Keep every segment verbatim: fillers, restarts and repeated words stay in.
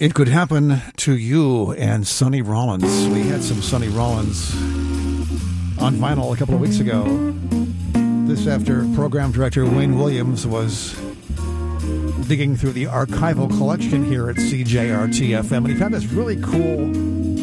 It Could Happen to You and Sonny Rollins. We had some Sonny Rollins on vinyl a couple of weeks ago. This after program director Wayne Williams was digging through the archival collection here at C J R T F M, and he found this really cool,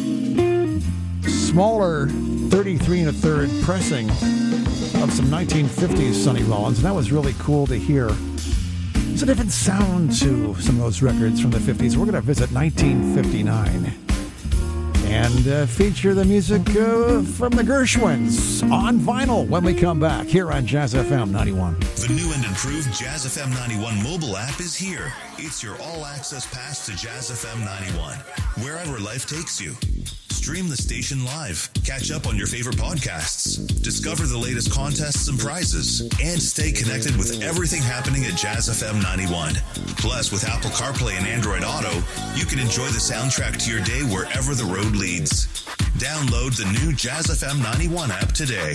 smaller thirty-three and a third pressing of some nineteen fifties Sonny Rollins, and that was really cool to hear. There's a different sound to some of those records from the fifties. We're going to visit nineteen fifty-nine and uh, feature the music uh, from the Gershwins on vinyl when we come back here on Jazz F M ninety-one. The new and improved Jazz F M ninety-one mobile app is here. It's your all-access pass to Jazz F M ninety-one, wherever life takes you. Stream the station live, catch up on your favorite podcasts, discover the latest contests and prizes, and stay connected with everything happening at Jazz F M ninety-one. Plus, with Apple CarPlay and Android Auto, you can enjoy the soundtrack to your day wherever the road leads. Download the new Jazz F M ninety-one app today.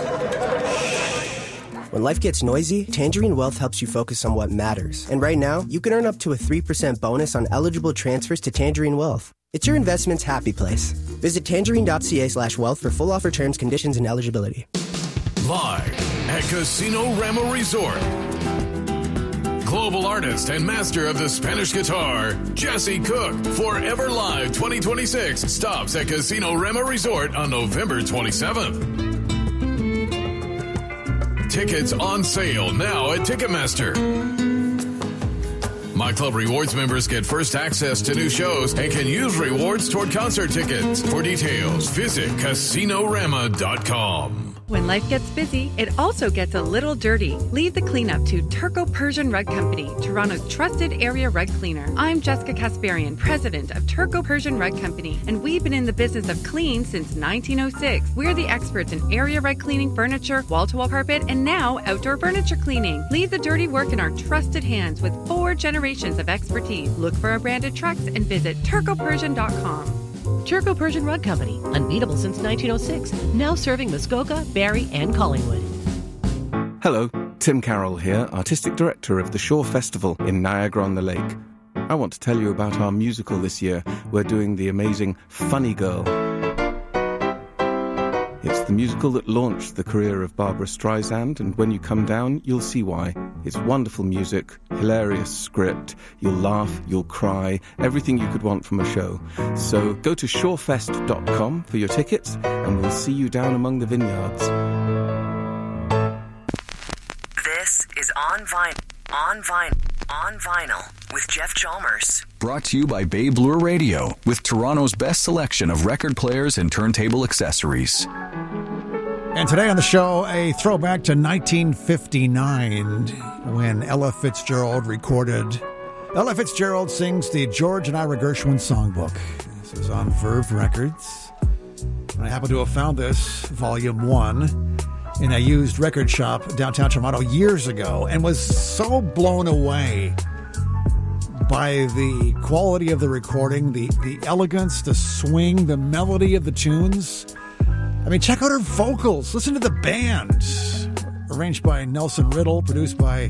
When life gets noisy, Tangerine Wealth helps you focus on what matters. And right now, you can earn up to a three percent bonus on eligible transfers to Tangerine Wealth. It's your investment's happy place. Visit tangerine.ca slash wealth for full offer terms, conditions, and eligibility. Live at Casino Rama Resort. Global artist and master of the Spanish guitar, Jesse Cook, Forever Live twenty twenty-six stops at Casino Rama Resort on November twenty-seventh. Tickets on sale now at Ticketmaster. My Club Rewards members get first access to new shows and can use rewards toward concert tickets. For details, visit casino rama dot com. When life gets busy, it also gets a little dirty. Leave the cleanup to Turco Persian Rug Company, Toronto's trusted area rug cleaner. I'm Jessica Kasparian, president of Turco Persian Rug Company, and we've been in the business of clean since nineteen oh six. We're the experts in area rug cleaning, furniture, wall-to-wall carpet, and now outdoor furniture cleaning. Leave the dirty work in our trusted hands with four generations of expertise. Look for our branded trucks and visit turco persian dot com. Turco Persian Rug Company, unbeatable since nineteen oh six, now serving Muskoka, Barrie, and Collingwood. Hello, Tim Carroll here, Artistic Director of the Shore Festival in Niagara-on-the-Lake. I want to tell you about our musical this year. We're doing the amazing Funny Girl. It's the musical that launched the career of Barbra Streisand, and when you come down, you'll see why. It's wonderful music, hilarious script, you'll laugh, you'll cry, everything you could want from a show. So go to shorefest dot com for your tickets, and we'll see you down among the vineyards. This is On Vinyl, On Vinyl, On Vinyl with Jeff Chalmers. Brought to you by Babe Lure Radio, with Toronto's best selection of record players and turntable accessories. And today on the show, a throwback to nineteen fifty-nine when Ella Fitzgerald recorded. Ella Fitzgerald sings the George and Ira Gershwin songbook. This is on Verve Records. And I happen to have found this, volume one, in a used record shop downtown Toronto years ago, and was so blown away by the quality of the recording, the, the elegance, the swing, the melody of the tunes. I mean, check out her vocals. Listen to the band. Arranged by Nelson Riddle, produced by